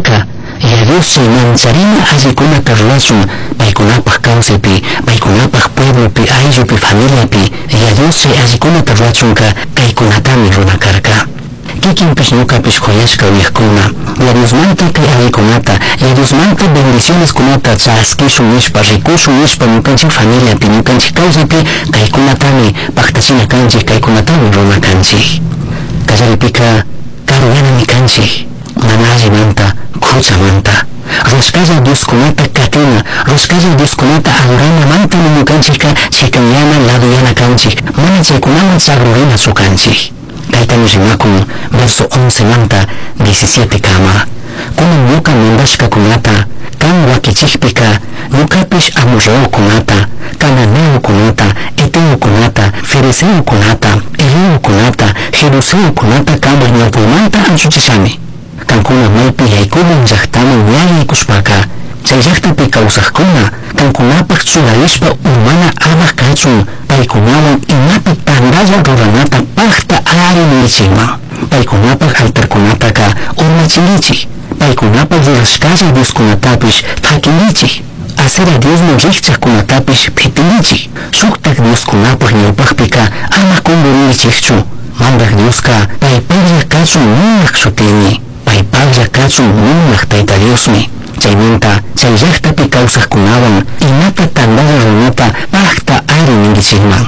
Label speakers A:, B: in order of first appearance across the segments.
A: karka Dios mancharina allikunata rurashun paykunapaq kawsaypi paykunapaq pueblopi ayllupi familiapi Dios allikunata rurachunka kaykunatami runa karka kikinpish ñukapish kuyashka uyakuna Diosmanta kay allikunata Diosmanta bendiciones kunata chaskishun nishpa rikushun nishpa ñukanchik familiapi ñukanchik kawsaypi kaykunatami paktachina kanchik kaykunatami runa kanchik kallaripika karuyanami kanchik mana allimanta kuchamanta rurashkalla Dioskunata katina rurashkalla Dioskunata adoranamanta ñukanchikka chikanyana laduyana kanchik mana chaykunaman sagrurinachu kanchik kaytami rimakun verso 11 manta 17 kama kunan ñuka mandashkakunata kan wakichikpika ñukapish amorreokunata cananeokunata eteokunata ferezeokunata eleukunata jebuseokunata kama ñawpaymanta anchuchishani kankuna maypi yaykumun llaqtaman yayaykushpaka chay llaqtapi kawsaqkuna kankunapaq churarishpa umana amaq kachun paykunawan imapi tandalla ruranata paqta ari nirichikman paykunapaq altarkunataka urmachirichik paykunapaq rurashkalla Dioskunatapish fakirichik asira Diosman rikchaqkunatapish pitirichik suktak Dioskunapaq ñawpaqpika ama kunburirichikchu mandak Dioska paypaqlla kachun munaq shutini paypaqlla kachun munaq Tayta Diosmi chaymanta chay llaqtapi kawsaqkunawan imata tandalla runata paqta ari nirichikman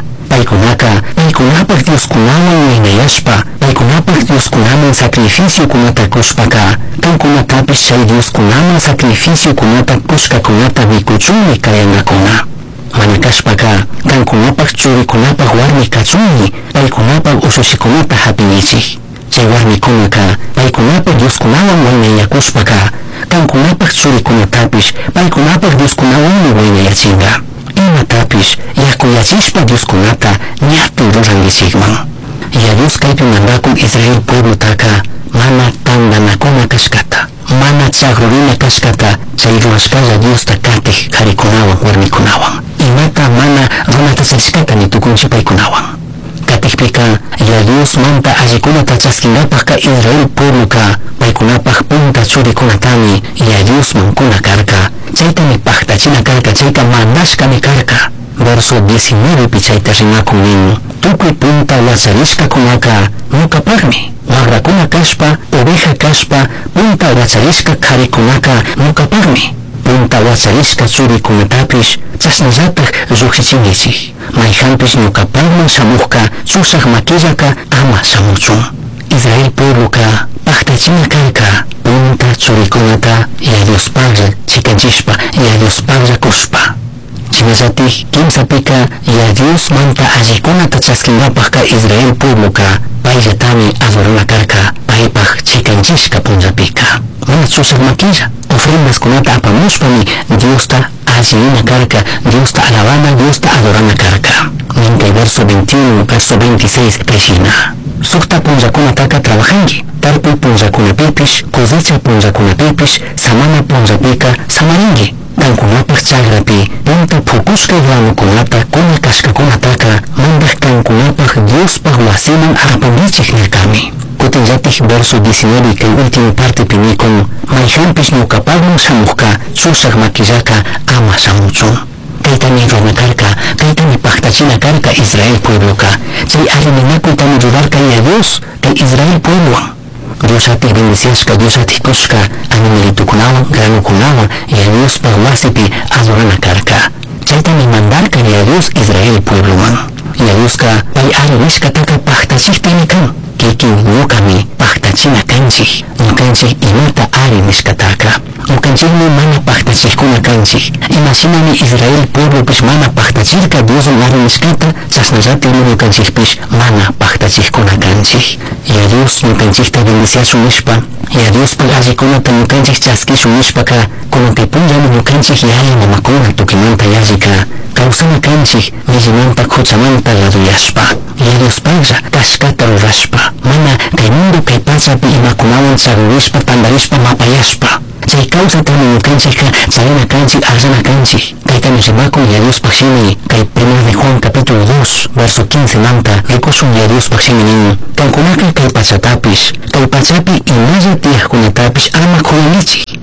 A: paykunapaq Dioskunawan wiñayashpa paykunapaq Dioskunaman sacrificiokunata kushpaka kankunatapish chay Dioskunaman sacrificiokunata kushkakunata mikuchunmi kayanakuna mana kashpaka kankunapaq churikunapaq warmi kachunmi paykunapaq ushushikunata hapinichik chay warmikunaka paykunapaq Dioskunawan waynayakushpaka kankunapaq churikunatapish paykunapaq Dioskunawanmi waynayachinga imatapish yakuyachishpa Dioskunata ñapi rurangichikman Dios kaypi mandakun Israel pueblotaka mana tandanakuna kashkata mana chagrurina kashkata chay rurashkalla Diosta katik karikunawan warmikunawan imata mana runata charishkata ni tukunchi paykunawan katikpika Dios manta allikunata chaskinapaqka Israel puebloka paykunapaq punta churikunatami Dios mankuna karka chaytami paktachina karka chayta mandashkami karka verso 19 pi chayta rimakun nin tukuy punta wacharishkakunaka ñukapaqmi wamrakuna kashpa oveja kashpa punta wacharishka karikunaka ñukapaqmi punta wacharishka churikunatapish chasnallatak lluqsichinkichik mayjanpish ñukapaqman shamuqka chusaq makillaka ama shamuchun Israel puebloka paktachina karka punta churikunata Diospaqlla chikanchishpa Diospaqlla kushpa chinallatik kimsapika Dios manta allikunata chaskinapaqka Israel puebloka payllatami adorana karka paypaq chikanchishka punllapika mana chusaq makilla ofrendaskunata apamushpami Diosta alliyina karka Diosta alabana Diosta adorana karka minkay verso 21 verso 26 kayshina sukta punllakunataka trabajanki tarpuy punllakunapipish cosecha punllakunapipish samana punllapika samarinki kankunapaq chakrapi punta phukushka granukunata kuna kashkakunataka mandak kankunapaq Diospaq wasiman apamunchik nirkami kutinllatik verso 19 kay último partepi nikun mayjanpish ñukapaqman shamuqka chusaq makillaka ama shamuchun kaytami runa karka kaytami paktachina karka Israel puebloka chay arriminakuytami rurarka Dios kay Israel pueblowan Diosatik bendiciashka Diosatik kushka animalitukunawan granukunawan Diospaq wasipi adorana karka chaytami mandarka Dios Israel pueblowan Dioska pay ari nishkataka paktachikpimi kan kikin ñukami paktachina kanchik ñukanchik imata ari nishkataka ñukanchikmi mana paktachikuna kanchik imashinami Israel pueblopish mana paktachirka Dioswan ari nishkata chasnallatikmi ñukanchikpish mana paktachikuna kanchik Dios ñukanchikta bendiciashun nishpa Diospaq allikunata ñukanchik chaskishun nishpaka kunanpipunllami ñukanchik yaya mamakuna tukimanta yallika kawsana kanchik millimanta quchamanta laduyashpa Diospaqlla kashkata rurashpa mana kay mundo kay pachapi imakunawan chagurishpa tandarishpa mapayashpa chay kawsatami ñukanchikka charina kanchik allana kanchik kaytami rimakun Diospaq shimi kay 1 de Juan capítulo 2 verso 15 manta rikushun Diospaq shimi nin kankunaka kay pachatapish kay pachapi imalla tiyaqkunatapish ama kuyanichik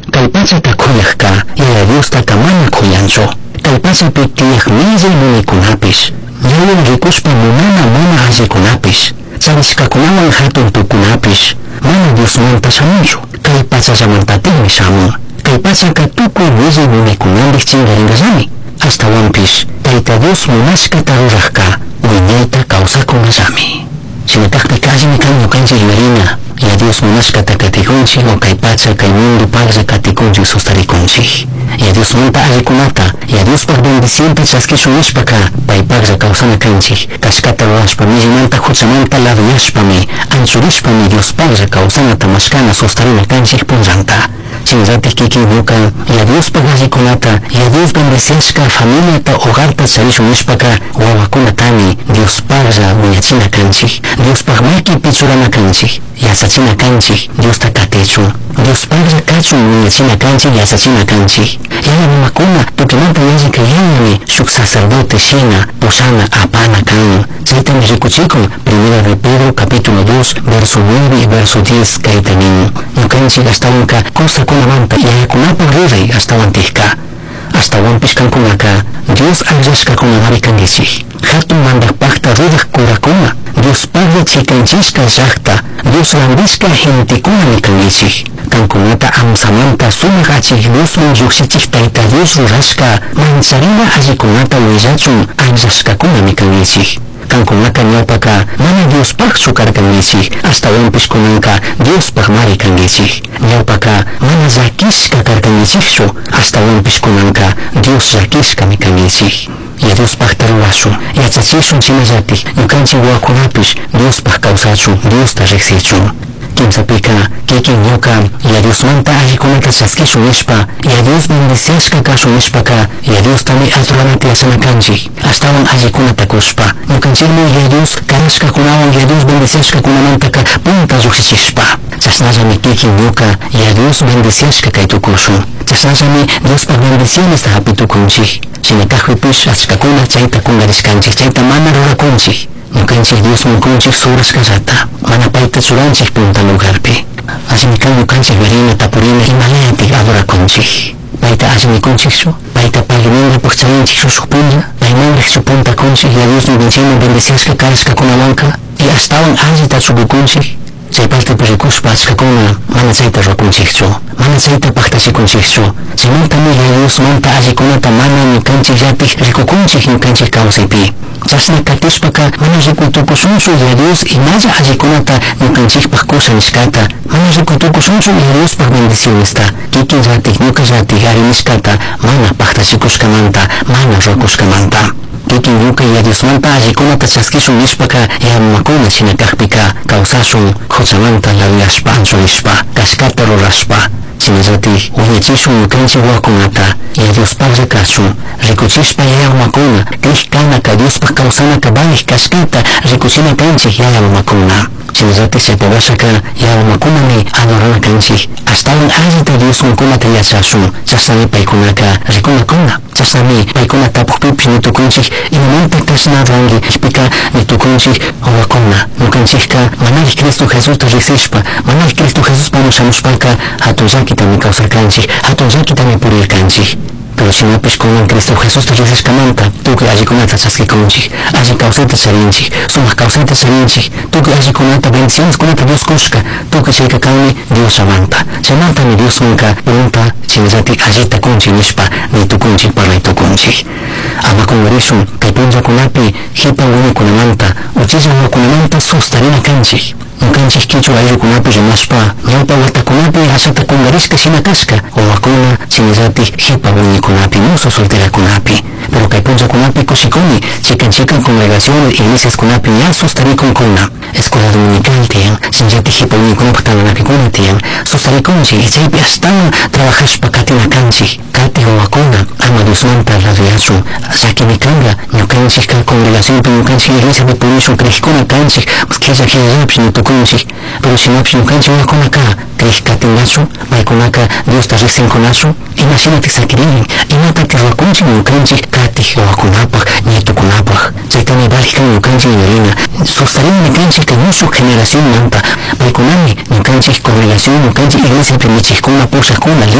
A: Diosta mana kuyanchu. Kay pachapi tiyaq millay munaykunapish ñawin rikushpa munana mana allikunapish charishkakunawan hatun tukunapish mana Diosmanta shamunchu. Kay pachallamantatikmi shamun. Kay pachaka tukuy millay munaykunandik chingaringallami. Ashtawanpish Tayta Dios munashkata ruraqka wiñayta kawsakunallami. Shinakaqpi kallimi kan ñukanchik yuyarina ya Dios munashkata katikunchik o kay pacha kay mundo paglla katikunchik sustarikunchik. Ya Dios manta allikunata ya Dios pag bendiciente chaskishun nishpaka pay paglla kawsana kanchik kashkata rurashpa millimanta huchamanta laduyashpami anchurishpami Dios paglla kawsanata mashkana sustarina kanchik punllanta. Chinllatik kikin ñuka ya Dios pag allikunata ya Dios bendiciashka familiata hogarta charishun nishpaka wawakunatami Dios paglla wiñachina kanchik. Dios pag maki pichurana kanchik yasachina kanchik Diosta katichun. Dios paglla kachun wiñachina kanchik yasachina kanchik. Yaya mamakuna tukimanta yalli kayayami shuk sacerdote shina pushana apana kan. Chaytami rikuchikun Primera de Pedro capítulo 2 verso 9 y verso 10 kaytanin. Ñukanchik ashtawanka kusakunamanta yayakunapaq riray ashtawantikka. Ashtawanpish kankunaka Dios allashkakunamari kankichik. Hatun mandaqpaqta ruraq kurakuna Dios paglla chikanchishka llaqta Dios randishka gentikunami kankichik. Kankunata amsamanta sumaq achik Diosman llukshichik Tayta Dios rurashka mancharina allikunata willachun allashkakunami kankichik. Kankunaka ñawpaka mana Diospaqchu karkankichik ashtawanpish kunanka Diospaq mari kankichik. Ñawpaka mana llakishka karkankichikchu ashtawanpish kunanka Dios llakishkami kankichik. Ya Diospaqta rurashun yachachishun chinallatik ñukanchik wawakunapish Diospaq kawsachun Diosta riqsichun. Kimsapika kikin ñuka ya Diosmanta allikunata chaskishun nishpa ya Dios bendiciashka kashun nishpaka ya Diostami aduranata yachana kanchik ashtawan allikunata kushpa ñukanchikmi ya Dios karashkakunawan ya Dios bendiciashkakunamantaka punta llukshichishpa. Chashnallami kikin ñuka ya Dios bendiciashka kay tukushun. Chashnallami Diospaq bendicionesta hapitukunchik. Shinakaqpipish achkakuna chayta kungarishkanchik chayta mana rurakunchik. Ñukanchik Dios munkunchik surashkallata mana payta churanchik punta lugarpi. Allimi kan ñukanchik verina tapurina imalayatik adorakunchik. Payta allimikunchikchu payta pagninapaq charinchik shushuk punlla paymanriqchu puntakunchik ya Dios ñukanchikman bendiciashka karashkakunawanka y ashtawan allita chukukunchik. Chay partepi rikushpa achkakuna mana chayta rurakunchikchu mana chayta paqtachikunchikchu. Chaymantami ya Diosmanta allikunata mana ñukanchik llatik rikukunchik ñukanchik kawsaypi. Chashna katishpaka mana rikutukushunchu ya Dios imalla allikunata ñukanchikpaq kusha nishkata mana rikutukushunchu ya Diospaq bendicionesta kikin llatik ñuka llatik ari nishkata mana paqtachikushkamanta mana rurakushkamanta. Kikin ñuka ya Diosmanta allikunata chaskishun nishpaka ya mamakuna shinakaqpika kawsashun huchamanta laduyashpa anchurishpa kashkata rurashpa. Chinallatik wiñachishun ñukanchik wawakunata ya Diospaqlla kachun rikuchishpa yaya mamakuna kriykanaka Diospaq kawsanaka baliq kashkata rikuchina kanchik yaya mamakuna. Chinallatik chaypawashaka yaya mamakunami adorana kanchik ashtawan allita Diosmankunata yachashun. Chashnami paykunaka rikunakuna. Chashnami paykuna tapuqpipish nitukunchik imamanta kashna rurankichpika nitukunchik wawakuna ñukanchikka manari Cristo Jesusta riqsishpa manari Cristo Jesuspami shamushpaka hatun llakitami kawsarkanchik hatun llakitami purirkanchik. Pero shinapish kunan Cristo Jesusta riqsishkamanta tukuy allikunata chaskikunchik alli kawsayta charinchik sumaq kawsayta charinchik tukuy allikunata bendicioneskunata Dios kushka tukuy chayka kanmi Dios llamanta. Chaymantami Diosmanka punta chinallatik allita kunchik nishpa nitukunchik parlaytukunchik. Amakun rishun kay punllakunapi hipan wiñakunamanta uchilla wawakunamanta sustarina kanchik. Ñukanchik kichwa ayllukunapi rimashpa ñawpa watakunapi ashata kungarishka shina kashka wawakuna chinallatik hipa wiñikunapi musu solterakunapi. Pero kay punllakunapi kushikuni chikan congregaciones iglesiaskunapi ña sustarikunkuna. Escuela dominical tiyan shinllatik hipa wiñikunapaq tananakikuna tiyan sustarikunchik y chaypi ashtawan trabajashpa katina kanchik. Kati wawakuna ama Diosmanta laduyachun llakimi kanga ñukanchik kay congregacionpi ñukanchik iglesiapi purishun kriyjkuna kanchik killallapish nitukunchik. Pero shinapish ñukanchik wawakunaka kriyjkatinnachu paykunaka Diosta riqsinkunachu imashinatik sakiririn imatatik rurakunchik ñukanchik katik wawakunapaq ñitukunapaq. Chaytami baliq kan ñukanchik yuyarina sustarinmi kanchik kay mushuk generacionmanta paykunami ñukanchik congregación ñukanchik iglesiapi michijkuna pushaqkuna